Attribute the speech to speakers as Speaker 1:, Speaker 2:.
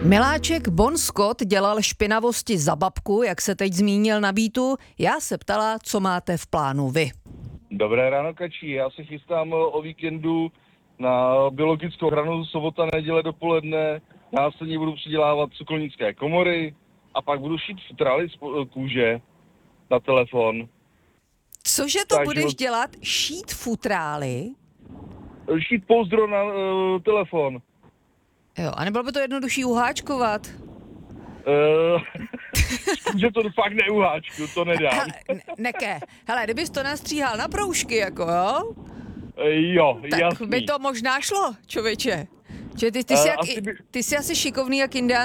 Speaker 1: Miláček Bon Scott dělal špinavosti za babku, jak se teď zmínil na Beatu. Já se ptala, co máte v plánu vy.
Speaker 2: Dobré ráno, Kačí. Já se chystám o víkendu na biologickou hranu sobota, neděle dopoledne. Následně budu přidělávat cuklenické komory a pak budu šít futrály z kůže na telefon.
Speaker 1: Cože to
Speaker 2: Takže
Speaker 1: budeš dělat? Šít futrály?
Speaker 2: Šít pouzdro na telefon.
Speaker 1: Jo, a nebylo by to jednodušší uháčkovat?
Speaker 2: Že to fakt neuháčku, to nedám.
Speaker 1: Neke. Hele, kdybys to nastříhal na proužky, jako jo?
Speaker 2: Jo,
Speaker 1: Tak
Speaker 2: jasný.
Speaker 1: by to možná šlo, člověče. Ty jsi asi šikovný jak Indián.